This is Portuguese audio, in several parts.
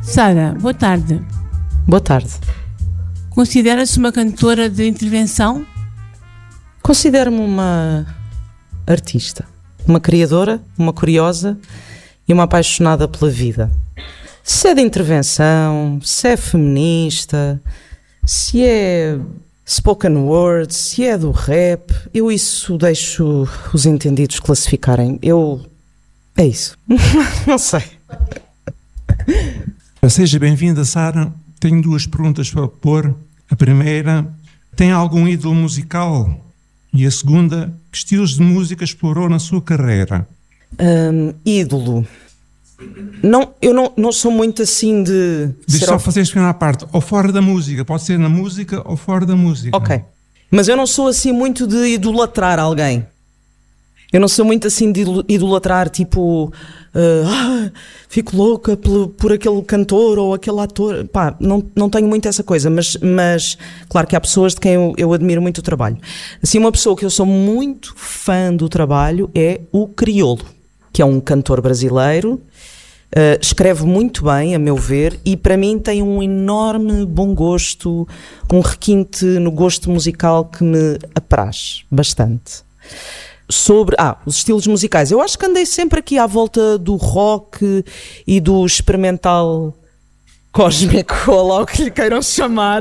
Sara, boa tarde. Boa tarde. Considera-se uma cantora de intervenção? Considero-me uma artista, uma criadora, uma curiosa e uma apaixonada pela vida. Se é de intervenção, se é feminista, se é spoken word, se é do rap, eu isso deixo os entendidos classificarem. É isso. Não sei. Seja bem-vinda, Sara. Tenho duas perguntas para pôr. A primeira, tem algum ídolo musical? E a segunda, que estilos de música explorou na sua carreira? Ídolo. Não, eu não sou muito assim de... Deixa só fazer a segunda parte. Ou fora da música. Pode ser na música ou fora da música. Ok. Mas eu não sou assim muito de idolatrar alguém. Eu não sou muito assim de idolatrar, tipo... fico louca por aquele cantor ou aquele ator. Pá, não tenho muito essa coisa, mas claro que há pessoas de quem eu admiro muito o trabalho. Assim, uma pessoa que eu sou muito fã do trabalho é o Criolo, que é um cantor brasileiro. Escreve muito bem, a meu ver, e para mim tem um enorme bom gosto, um requinte no gosto musical que me apraz bastante. Sobre os estilos musicais, eu acho que andei sempre aqui à volta do rock e do experimental cósmico, ou lá o que lhe queiram chamar.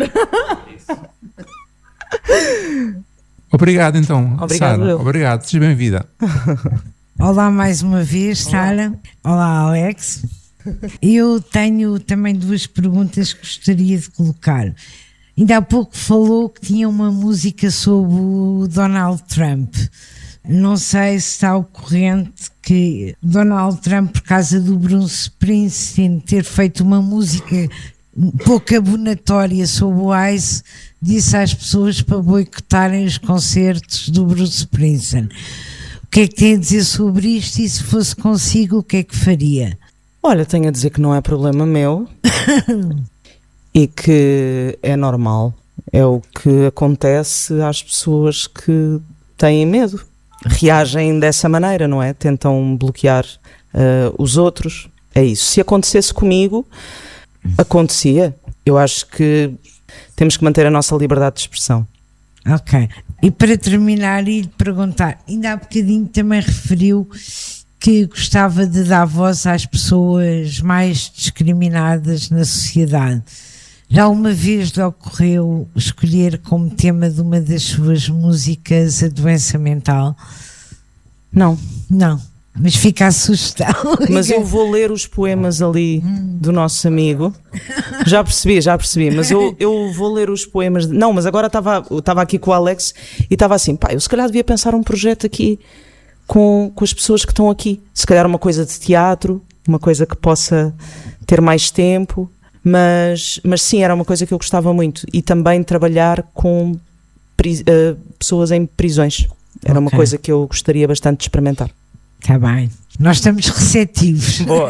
Obrigado, então. Obrigado, Sara. Obrigado, seja bem-vinda. Olá mais uma vez, Sara. Olá, Alex. Eu tenho também duas perguntas que gostaria de colocar. Ainda há pouco falou que tinha uma música sobre o Donald Trump. Não sei se está ao corrente que Donald Trump, por causa do Bruce Springsteen ter feito uma música pouco abonatória sobre o ICE, disse às pessoas para boicotarem os concertos do Bruce Springsteen. O que é que tem a dizer sobre isto e se fosse consigo, o que é que faria? Olha, tenho a dizer que não é problema meu e que é normal. É o que acontece às pessoas que têm medo. Reagem dessa maneira, não é? Tentam bloquear os outros. É isso. Se acontecesse comigo, acontecia. Eu acho que temos que manter a nossa liberdade de expressão. Ok. E para terminar e lhe perguntar, ainda há bocadinho também referiu que gostava de dar voz às pessoas mais discriminadas na sociedade. Já alguma vez lhe ocorreu escolher como tema de uma das suas músicas a doença mental? Não. Não, mas fica assustado. Mas eu vou ler os poemas ali do nosso amigo. Já percebi, mas eu vou ler os poemas. Não, mas agora estava aqui com o Alex e estava assim, eu se calhar devia pensar um projeto aqui com as pessoas que estão aqui. Se calhar uma coisa de teatro, uma coisa que possa ter mais tempo. Mas sim, era uma coisa que eu gostava muito. E também trabalhar com pessoas em prisões. Era uma coisa que eu gostaria bastante de experimentar. Está bem. Nós estamos receptivos. Boa.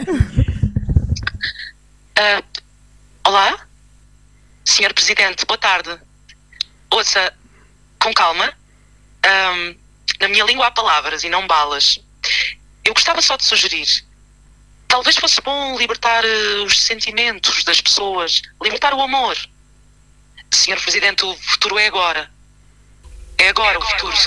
Olá, Sr. Presidente, boa tarde. Ouça, com calma. Na minha língua há palavras e não balas. Eu gostava só de sugerir. Talvez fosse bom libertar os sentimentos das pessoas, libertar o amor. Senhor Presidente, o futuro é agora. É agora o futuro,